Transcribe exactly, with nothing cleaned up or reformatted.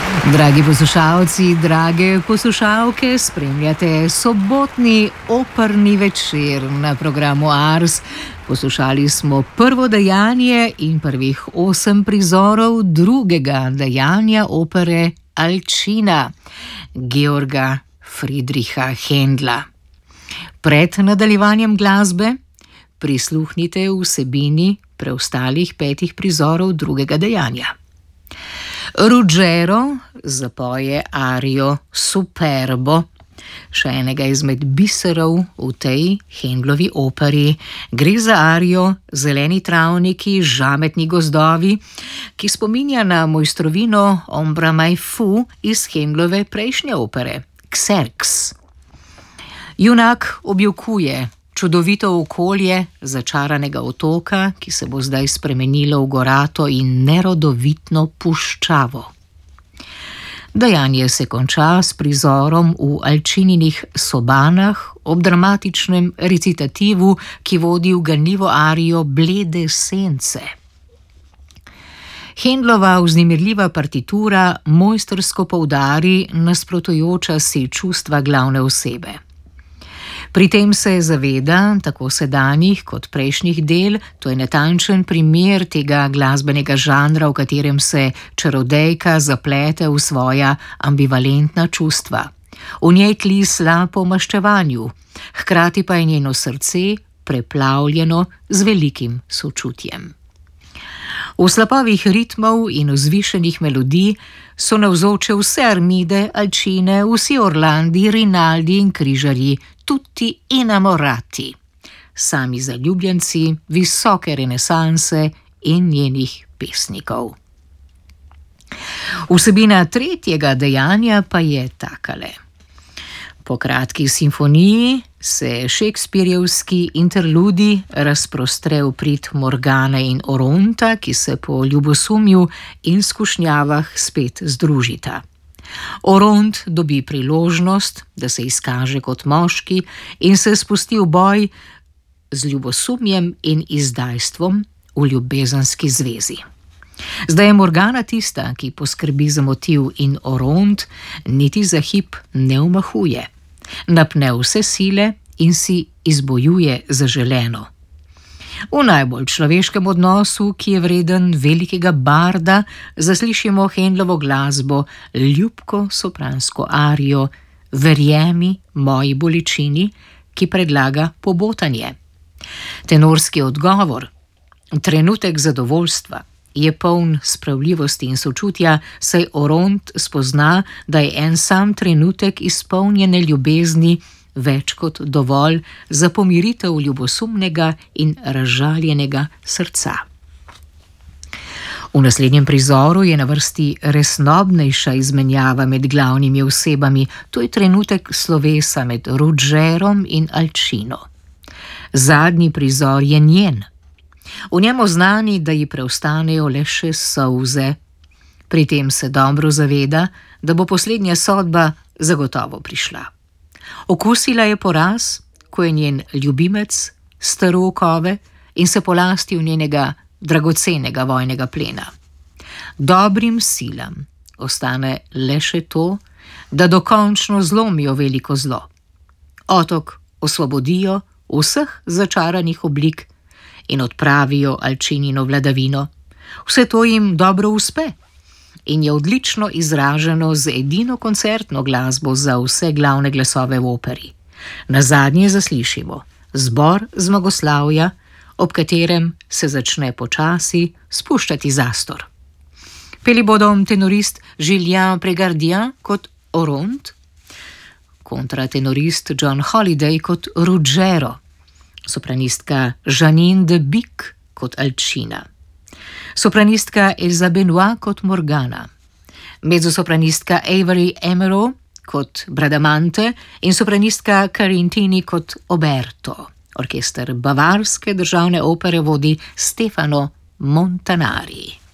Dragi poslušalci, drage poslušalke, spremljate sobotni operni večer na programu Ars. Poslušali smo prvo dejanje in prvih osem prizorov drugega dejanja opere Alcina Georga Friedricha Händla. Pred nadaljevanjem glasbe prisluhnite vsebini preostalih petih prizorov drugega dejanja. Ruggero zapoje arijo Superbo, še enega izmed biserov v tej Händlovi operi. Gre za arijo Zeleni travniki, žametni gozdovi, ki spominja na mojstrovino Ombra mai fu iz Händlove prejšnje opere Xerxes. Junak objokuje čudovito okolje začaranega otoka, ki se bo zdaj spremenilo v gorato in nerodovitno puščavo. Dejanje se konča s prizorom v Alcininih sobanah ob dramatičnem recitativu, ki vodi v ganljivo arijo Blede sence. Händlova vznemirljiva partitura mojstrsko poudari nasprotujoča si čustva glavne osebe. Pri tem se zaveda tako sedanjih kot prejšnjih del, to je natančen primer tega glasbenega žanra, v katerem se čarodejka zaplete v svoja ambivalentna čustva. V njej tli sla po maščevanju, hkrati pa je njeno srce preplavljeno z velikim sočutjem. V slapovih ritmov in vzvišenih melodij so navzoče vse Armide, Alcine, vsi Orlandi, Rinaldi in križarji, tutti innamorati, sami zaljubljenci visoke renesanse in njenih pesnikov. Vsebina tretjega dejanja pa je takale. Po kratki simfoniji se Shakespearjevski interludi razprostre v prid Morgane in Oronta, ki se po ljubosumju in skušnjavah spet združita. Oront dobi priložnost, da se izkaže kot moški in se spusti v boj z ljubosumjem in izdajstvom v ljubezenski zvezi. Zdaj je Morgana tista, ki poskrbi za motiv, in Oront niti za hip ne omahuje. Napne vse sile in si izbojuje zaželeno. V najbolj človeškem odnosu, ki je vreden velikega barda, zaslišimo Händlovo glasbo, ljubko sopransko arijo Verjemi moji bolečini, ki predlaga pobotanje. Tenorski odgovor, trenutek zadovoljstva, je poln spravljivosti in sočutja, saj Oront spozna, da je en sam trenutek izpolnjene ljubezni več kot dovolj za pomiritev ljubosumnega in razžaljenega srca. V naslednjem prizoru je na vrsti resnobnejša izmenjava med glavnimi osebami, to je trenutek slovesa med Ruggerom in Alcino. Zadnji prizor je njen. V njem oznani, da ji preostanejo le še solze. Pri tem se dobro zaveda, da bo poslednja sodba zagotovo prišla. Okusila je poraz, ko je njen ljubimec strl okove in se polastil njenega dragocenega vojnega plena. Dobrim silam ostane le še to, da dokončno zlomijo veliko zlo. Otok osvobodijo vseh začaranih oblik in odpravijo Alcinino vladavino. Vse to jim dobro uspe in je odlično izraženo z edino koncertno glasbo za vse glavne glasove v operi. Nazadnje zaslišimo zbor zmagoslavja, ob katerem se začne počasi spuščati zastor. Peli bodo tenorist Julien Pregardien kot Oront, kontratenorist John Holliday kot Ruggero, sopranistka Janine de Bic kot Alcina, sopranistka Elsa Benoit kot Morgana, mezzosopranistka Avery Emerald kot Bradamante in sopranistka Carintini kot Oberto. Orkester Bavarske državne opere vodi Stefano Montanari.